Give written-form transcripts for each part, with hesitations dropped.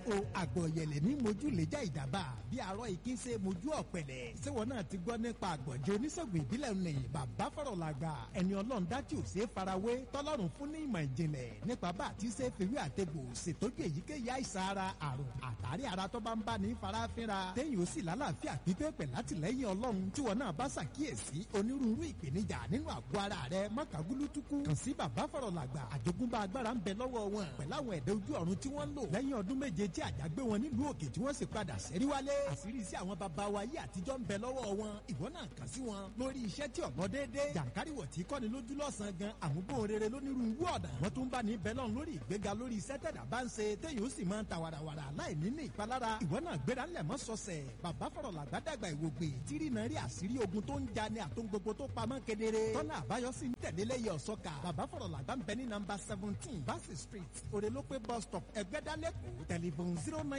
àgbọ̀yẹ̀lẹ̀ ní mojú lè já ìdàbà bí arọ́ ìkín ṣe mojú ọ̀pẹ̀lẹ̀ ṣéwọ́n náà ti gbọ́ nípa àgbọ̀njẹ́ oníṣègùn ìbílẹ̀ ní bàbá fọ̀rọ̀ làgbà ẹni ọlọ́run dá tí ò ṣe é farawé tọ́lọ́run fún ní ìmọ̀ ìjìnlẹ̀ nípa bá àti ṣe fèwé àtẹ̀gbò ṣètọ́jú èyíkéyìí àìsàn ara àrùn àtàrí ara tó bá ń bá ní farafinra téyìn ó sì lálàáfíà pípé pẹ̀ látìlẹ́yìn ọlọ́run tí wọn náà bá ṣàkíyèsí onírúurú ìpèníjà nínú àgọ́ ara rẹ̀ mọ́kàgúlútukú kàn sí bàbá fọ̀rọ̀ làgbà àjogúnbá agbára ń bẹ lọ́wọ́ wọn pẹ̀lú àwọn ẹ̀dẹ́ ojú ọ̀run tí wọ́n ń lò lẹ́yìn ọdún méje tí àjà gbé wọn nílùú òkè tí wọ́n sì padà sẹ́rí wálé àṣírí sí àwọn bàbá wa yìí àtijọ́ ń bẹ lọ́wọ́ wọn ìwọ náà kàn sí wọn lórí iṣẹ́ tí ọ̀nà déédé jàǹkáríwọ̀ tí kọ́ni lójú lọ́sàn gan àmúgbò rere lónírúurú ọ̀nà wọ́n tún bá ní bẹ́lọ̀n lórí ìgbéga lórí iṣẹ́ tẹ̀dá bá ń ṣe téyìn ó sì máa ń ta wàràwàrà láì ní ní ìpalára ìwọ náà gbéra ńlẹ̀ mọ́ sọ̀sẹ̀ bàbá fọ̀rọ̀ làgbà dàgbà ìwògbè tírí náà rí àṣírí ogun tó ń ja ní àtún gbogbo tó pamọ́ kedere tọ́nà àbáyọ sí ń tẹ̀lé lẹ́yìn ọ̀sọ́ka bàbá fọ̀rọ̀ làgbà ń bẹ ní nọ́mbà 17 Bassey Street Orelope bus stop Ẹgbẹ́dálẹ́kọ̀ọ́ tẹlifon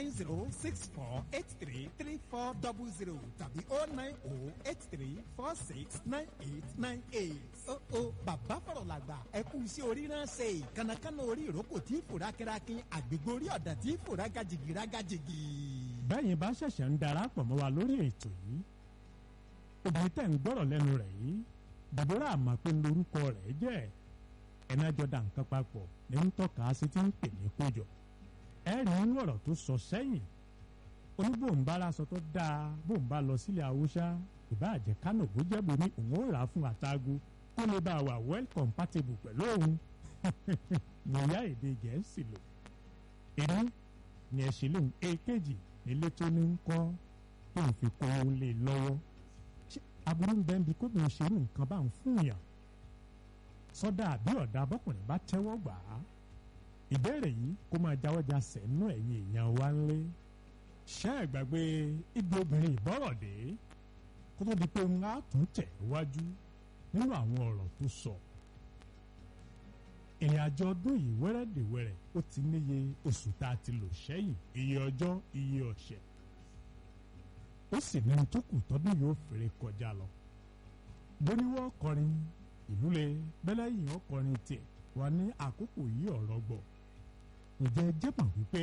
09064833400 tàbí 09083469898 bàbá fọ̀rọ̀ làgbà ẹkú sí orí náà ṣe kànákànná orí ìrókò tí fòrá kẹrákin àgbègbè orí ọ̀dà tí fòrá gajigi rágajigi. bẹ́ẹ̀ bá ṣẹ̀ṣẹ̀ ń darapọ̀ mọ́ wa lórí ètò yìí obìnrin tẹ̀ ń gbọ́rọ̀ lẹ́nu rẹ̀ yìí Deborah àmàpé lórúkọ rẹ̀ jẹ́ ẹ̀mí àjọdá nǹkan papọ̀ ní ń tọ́ka sí ti ń pè ní kójọ ẹ̀rí ń ọ̀rọ̀ tó sọ sẹ́yìn oníbòǹbára sọ tó dáa bòǹbá lọ sílẹ̀ haúsá ìbáàjẹ́ Kánò bó jẹ́ bomi òun ó rà á fún àtàgò kó lè bá wà well compatible pẹ̀lú òun nìyá èdè Gẹ̀ẹ́sì lò èdè ní ẹ̀sìn lòun èkejì nílé tó ní ń kọ́ tó ń fi kó òun lè lọ́wọ́ aburú ń bẹ́ẹ̀ bí kóbìnrin ṣerú nǹkan bá ń fún yàn sọ́dà àbí ọ̀dà bọ́kùnrin bá tẹ́wọ́ gbà á ìbéèrè yìí kó máa jáwọ́jà sẹ́nu ẹ̀yìn èèyàn wá ń lé ṣẹ́ ẹ̀ gbàgbé ibi obìnrin ìbọ̀rọ̀ dé kó tó di pé ń á tún tẹ̀ wájú nínú àwọn ọ̀rọ̀ tó sọ ìrìn àjò ọdún yìí wẹ́rẹ́dẹ̀wẹ́rẹ́ ó ti níye oṣù tá a ti lò sẹ́yìn iye ọjọ́ iye ọ̀sẹ̀ ó sì ní tó kù tọ́dún yóò fèrè kọjá lọ bóníwọ́ kọrin ìlú le bẹ́lẹ́yìn ọkọrin tiẹ̀ wà ní àkókò yìí ọ̀rọ̀ gbọ̀ ǹjẹ́ jẹ́mọ̀ wípé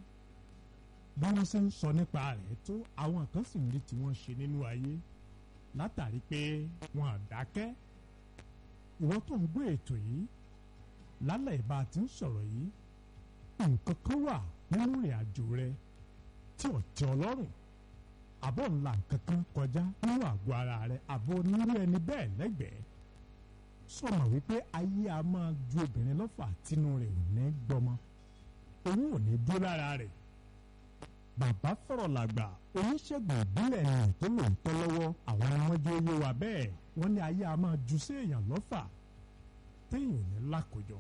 bí wọ́n ṣe ń sọ nípa rẹ̀ tó àwọn kan sì ń rí tí wọ́n ṣe nínú ayé látàrí pé wọn à dákẹ́ ìwọ tó ń gbé ètò yìí lálẹ́ ìbá ti ń sọ̀rọ̀ yìí nǹkan kan wà nínú ìrìn àjò rẹ tí ò tẹ́ ọ lọ́rùn àbọ̀ ńlá nǹkan kan kọjá nínú àgọ́ ara rẹ àbọ̀ onírú ẹni bẹ́ẹ̀ lẹ́gbẹ̀ẹ́ sọ̀rọ̀ wípé ayé a máa ju obìnrin lọ́fà tínú rẹ̀ ò ní gbọmọ òun ò ní dúró lára rẹ̀ bàbá fọ̀rọ̀ làgbà oníṣègùn ìbílẹ̀ ni tó lò ń tọ́ lọ́wọ́ àwọn ni wọ́n jẹ́ oyé wa bẹ́ẹ̀ wọ́n ní ayé a máa ju sí èèyàn lọ́fà téèyàn ò ní lákòjọ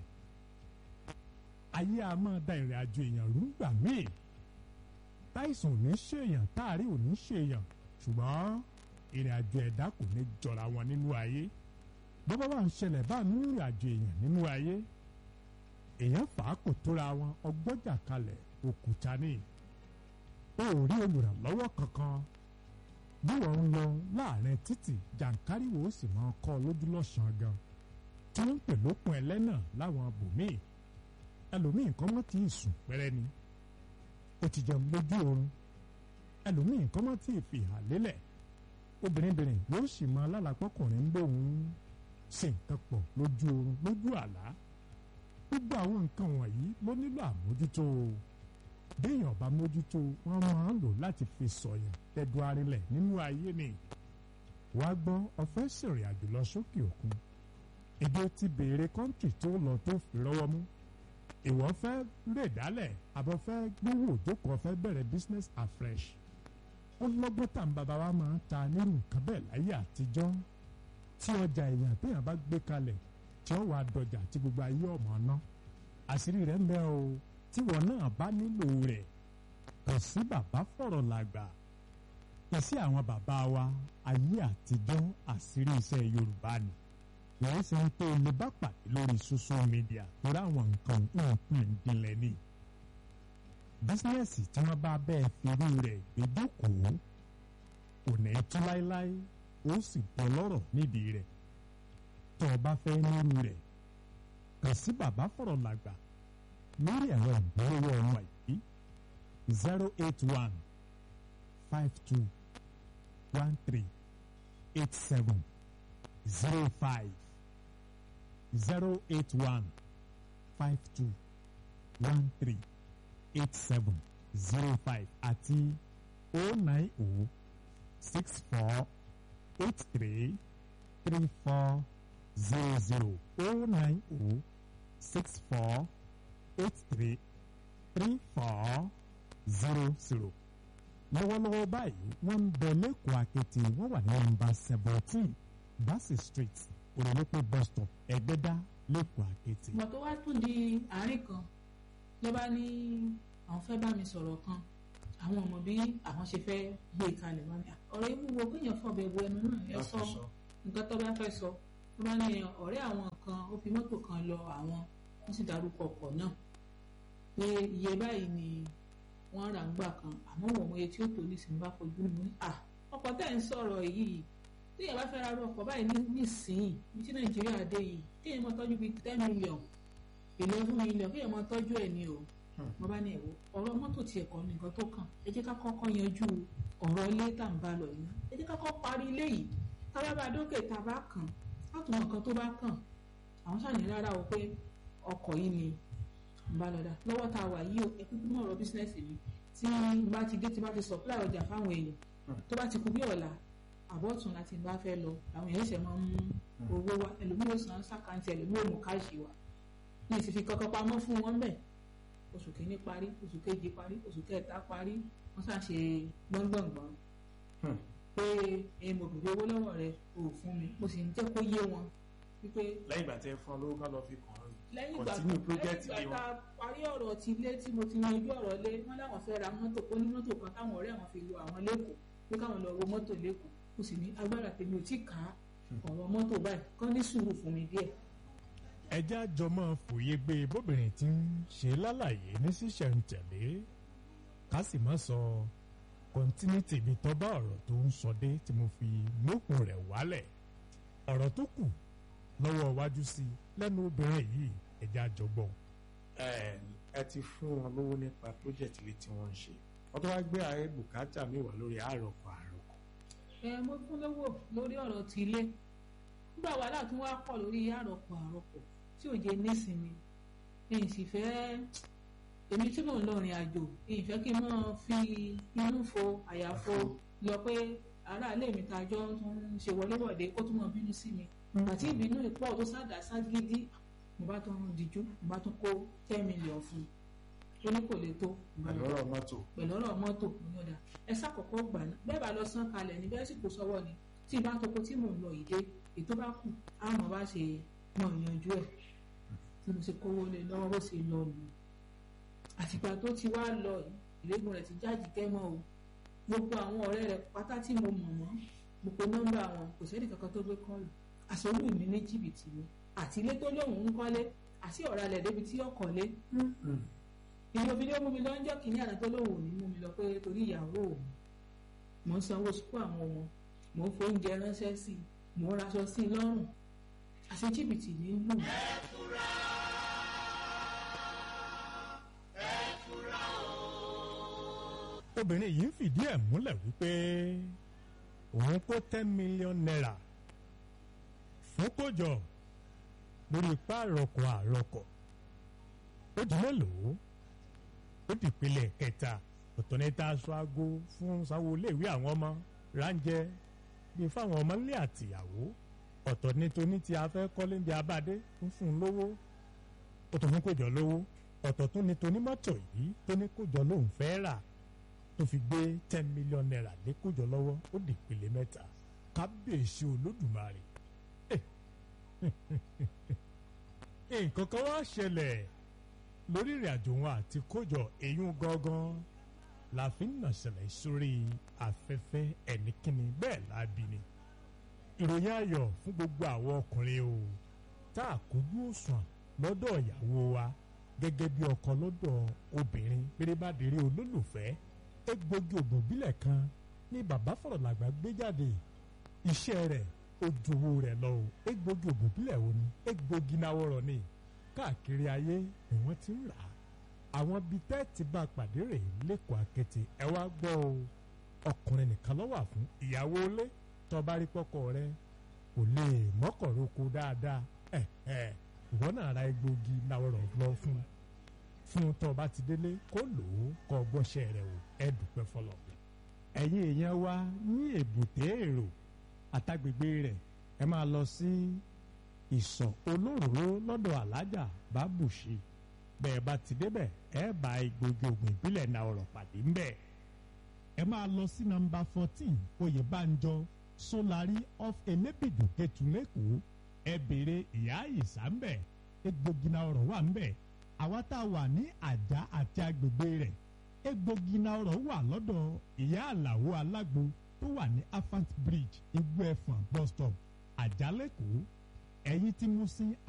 ayé a máa da ìrìn àjò èèyàn rúgbà míì táìsàn ò ní ṣe èèyàn táàrí ò ní ṣe èèyàn ṣùgbọ́n ìrìn àjò ẹ̀dá kò ní jọra wọn nínú ayé bọ́bá wà ń ṣẹlẹ̀ bá nínú ìrìn àjò èèyàn nínú ayé èèyàn fà á kò tóra wọn ọgbọ́jà kalẹ̀ òkúta ní o ò rí olùrànlọ́wọ́ kankan bí wọ́n ń lọ láàrin títì jàǹkáríwò ó sì máa kọ́ lójú lọ́sàn-án gan tí wọ́n ń pè lókun ẹlẹ́nà láwọn abòmíì ẹlòmíì nǹkan mọ́ tí ì sùn pẹ́rẹ́ ni ó ti jẹun lójú oorun ẹlòmíì nǹkan mọ́ tí ì fi hà lélẹ̀ obìnrin yóò sì máa lálàpọ̀kùnrin ń bóun ṣe nǹkan pọ̀ lójú oorun lójú àlá gbogbo àwọn nǹkan wọ̀nyí ló nílò àmójútó béèyàn bá mójútó wọn máa ń lò láti fi sọ̀yàn tẹ́dú arinlẹ̀ nínú ayé ni wàá gbọ́ ọ̀fẹ́ sìnrìn àjò lọ sókè òkun èdè ti béèrè kọ́ńtì tó lọ tó fi rọ́wọ́ mú ìwọ fẹ́ lè dálẹ̀ àbọ̀ fẹ́ gbówó òjókòó fẹ́ bẹ̀rẹ̀ business afresh ó lọ́gbọ́n tá n bàbá wa máa ń ta nírú nǹkan bẹ́ẹ̀ láyé àtijọ́ tí ọjà èèyàn téèyàn bá gbé kalẹ̀ tí ó wà dọjà tí gbogbo ayé ọmọ ná àṣírí rẹ̀ ń bẹ o tí wọn náà bá nílò rẹ̀ kò sí bàbá fọ̀rọ̀ làgbà iṣẹ́ àwọn bàbá wa ayé àtijọ́ àṣírí iṣẹ́ Yorùbá ni wọ́n ṣe ń tó lè bá pàdé lórí social media lórí àwọn nǹkan ìdílé ni bísíǹnẹ̀sì tí wọ́n bá bẹ́ẹ̀ fi irú rẹ̀ gbẹdọ́kọ̀ọ́ kò ní tú láéláé ó sì bọ́ lọ́rọ̀ nídìí rẹ̀ tó o bá fẹ́ nírú rẹ̀ kàn sí bàbá fọ̀rọ̀ làgbà lórí ẹ̀rọ ìgbéléwọ́ ọmọ yìí 081 52 13 87 05 081 52 13 87 05 àti 090 64 83 34 00 090 64 83 34 00. lọ́wọ́lọ́wọ́ báyìí wọ́n ń bẹ lẹ́kọ̀ọ́ Akété wọ́n wà ní nọ́mbà 17 Bassey Street Olóòpó bus stop Ẹgbẹ́dá lẹ́kọ̀ọ́ Akété. ìgbà tó wá tún di àárín kan ló bá ní àwọn fẹ́ bá mi sọ̀rọ̀ kan àwọn ọmọ bí àwọn ṣe fẹ́ gbé kalẹ̀ wọn ni ọ̀rọ̀ ìwúwo kéèyàn fọ̀bẹ̀ bu ẹnu náà ẹ sọ nǹkan tó bá fẹ́ sọ tó bá ní ọ̀rẹ́ àwọn kan ó fi mọ́tò kan lọ àwọn wọ́n sì dárúkọ ọkọ̀ náà pé iye báyìí ni wọ́n rà ń gbà kan àmọ́ wọ́n mọ iye tí ó tó nísìnyí bá fojú ní ọkọ̀ tẹ́ ń sọ̀rọ̀ yìí téèyàn bá fẹ́ ra ọkọ̀ báyìí nísìnyí ní tí Nàìjíríà dé yìí téèyàn máa tọ́jú bíi 10 million 11 million kéèyàn máa tọ́jú ẹ̀ ní o wọ́n bá ní ẹ̀wọ̀ ọ̀rọ̀ mọ́tò tiẹ̀ kọ́ ní nǹkan tó kàn ẹ jẹ́ ká kọ́kọ́ yanjú ọ̀rọ̀ ilé tá à ń bá lọ yìí ẹ jẹ́ ká kọ́ parí ilé yìí tábà bá dókè tá a bá kàn látùmọ̀ nǹkan tó bá kàn àwọn ṣàní rárá o pé ọkọ̀ yìí ni ń bá lọ́dà lọ́wọ́ tá a wà yìí o ẹ kúkú mọ̀ ọ̀rọ̀ bísínẹ́sì mi tí bá ti dé tí bá ti supply ọjà fáwọn èèyàn tó bá ti kú bí ọ̀la àbọ̀tún láti bá fẹ́ lọ làwọn èèyàn ṣẹ̀ máa ń mú owó wa ẹlòmíràn san sàkáǹtì ẹlòmíràn mú káàṣì wa ní ìsìnkú kankan pamọ́ fún wọn bẹ́ẹ̀ oṣù kìíní parí oṣù kejì parí oṣù kẹta parí wọ́n ṣàṣe gbọ́ngbọ̀ngbọ̀n pé mo bèrè owó lọ́wọ́ rẹ̀ ò fún mi mo sì ń jẹ́ kó yé wọn wípé. lẹ́yìn ìgbà tí ẹ fún ọ lówó ká lọ fi kàn án lẹ́yìn continue project ìgbà lé tá a parí ọ̀rọ̀ ti ilé tí mo ti yanjú ọ̀rọ̀ lé wọ́n láwọn fẹ́ ra mọ́tò ó ní mọ́tò kan táwọn ọ̀rẹ́ àwọn fi lo àwọn lẹ́kọ̀ọ́ pé káwọn lọ wo mọ́tò lẹ́kọ̀ọ́ mo sì ní agbára tèmi ò tí ì ká ọ̀rọ̀ mọ́tò báyìí kán ní sùúrù fún mi díẹ̀. ẹjẹ́ àjọmọ́ fòye gbé bóbìnrin tí ń ṣe lálàyé ní ṣísẹ̀ntẹ̀lé ká sì má sọ kọ́ńtínítì mi tó bá ọ̀rọ̀ tó ń sọ dé tí mo fi mókun rẹ̀ wálẹ̀ ọ̀rọ̀ tó kù lọ́wọ́ iwájú sí lẹ́nu obìnrin yìí ẹjẹ́ àjọgbọ́. ẹ ti fún wọn lówó nípa project ilé tí wọ́n ń ṣe wọ́n tó wá gbé ààrẹ bùkátà mi wà lórí àròkọ. mo fún lówó lórí ọ̀rọ̀ ti ilé nígbà wàhálà tún wá pọ̀ lórí àròkọ tí ò jẹ́ nísìnyí èyí sì fẹ́ èmi tí mò ń lọ rìn àjò èyí fẹ́ kí n máa fi inú fo àyàfo lọ pé aráàlú mi tajọ́ ń ṣe wọléwọ̀de kó tún mọ̀ bínú sí mi àti ìbínú ìpọ̀ tó sádà ságídí mo bá tún díjú mo bá tún kó 10 million fún un ó ní kò lè tó pẹ̀lú ọ̀rọ̀ mọ́tò ọ̀dà ẹ ṣàkọ́kọ́ gbà náà bẹ́ẹ̀ bá lọ san kalẹ̀ ní bẹ́ẹ̀ sì kò sọ́wọ́ ni tí ìbá tó kó tí mò ń lọ ìdé ètò bá kù àmọ́ bá ṣe mọ̀ yanjú ẹ̀ tí mo ṣe kówó lé lọ́wọ́ bó ṣe lọ nù àtìgbà tó ti wá lọ ìrẹ́gùn rẹ̀ ti jáde kẹ́mọ́ o gbogbo àwọn ọ̀rẹ́ rẹ̀ pátá tí mo mọ̀ wọ́n mo pe nọ́mbà wọn kò sẹ́ni kankan tó gbé kọ́ọ̀lù àṣọlù mi ní jìbìtì mi àti ilé tó lóun ń kọ́lé àti ọ̀rọ̀ alẹ̀ débi tí ọkọ̀ lé ìlú òbí ló mú mi lọ́jọ́ kìíní àná tó lóun ò ní mú mi lọ pé torí ìyàwó òun mò ń sanwó sukú àwọn ọmọ mò ń fóúnjẹ ránṣẹ́ sí i mò ń raṣọ sí i lọ́rùn àṣẹ jìbìtì ní lù mí. obìnrin yìí ń fìdí ẹ̀ múlẹ̀ wípé òun kó 10 million naira fún kójọ lórí ipá àrọkọ̀ ó di mélòó ó di ìpele kẹta ọ̀tọ̀ ní ta aṣọ aago fún sanwó iléèwé àwọn ọmọ ránjẹ bíi fáwọn ọmọ ilé àtìyàwó ọ̀tọ̀ ní toní tí a fẹ́ kọ́lé ń bí abáde ń fún un lówó ó tó fún kójọ lówó ọ̀tọ̀ tún ní toní mọ́tò yìí tó ní kójọ lóun fẹ́ rà tó fi gbé 10 million naira lé kójọ lọ́wọ́ ó di ìpele mẹ́ta kábíyèsí olódùmarè nǹkan kan wá ṣẹlẹ̀ lórí ìrìn àjò wọn àti kójọ èyún gangan la fi ń nà ṣẹlẹ̀ sórí afẹ́fẹ́ ẹnikẹ́ni bẹ́ẹ̀ lábí ni ìròyìn ayọ̀ fún gbogbo àwọn ọkùnrin o tá a kójú òṣùwọ̀n lọ́dọ̀ ìyàwó wa gẹ́gẹ́ bí ọkọ lọ́dọ̀ obìnrin pérébádìrí olólùfẹ́ egbògi ògùn ìbílẹ̀ kan ní bàbá Fọ̀rọ̀làgbà gbé jáde iṣẹ́ rẹ̀ ojú owó rẹ̀ lọ o egbògi ògùn ìbílẹ̀ wo ni egbògi náwọ̀rọ̀ ni káàkiri ayé ni wọ́n ti ń rà á àwọn ibi tẹ́ ti bá pàdé rè lẹ́kọ̀ọ́ Akété ẹ wá gbọ́ o ọkùnrin nìkan ló wà fún ìyàwó ilé tó bá rí pọ́kọ rẹ kò lè mọ́kànróko dáadáa ìwọ náà ra egbògi láwọ̀rọ̀ lọ fún tó bá ti délé kó lò ó kọ́ gbọ́ṣẹ́ rẹ̀ o ẹ dúpẹ́ fọlọ́ ẹ̀yin èèyàn wa ní èbúté èrò àtàgbègbè rẹ̀ ẹ máa lọ sí ìsọ̀ olóróró lọ́dọ̀ alájà bábùṣe bẹ́ẹ̀ bá ti débẹ̀ ẹ bá egbògi ògùn ìbílẹ̀ náà ọ̀rọ̀ pàdé ńbẹ̀. ẹ máa lọ sí nọ́mbà 14 oyèbánjọ solari off elébìdò kẹtùlẹ́kọ̀ọ́ ẹ béèrè ìyá àyíṣà ńbẹ̀ egbògi náà ọ̀rọ̀ wà ńbẹ̀ àwa tá a wà ní àjà àti agbègbè rẹ̀ egbògi náà ọ̀rọ̀ wà lọ́dọ̀ ìyá àlàó alágbo tó wà ní afant bridge igbó ẹ̀fọ̀n bus stop àjálẹ̀kọ̀ọ́ ẹ̀yìn tí mo sin